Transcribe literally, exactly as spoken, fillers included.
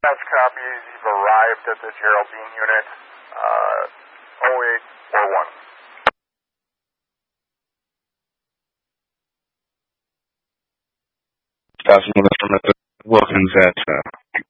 That's copies. You've arrived at the Geraldine unit. Uh, oh eight four one. Thousand from Wilkins at uh,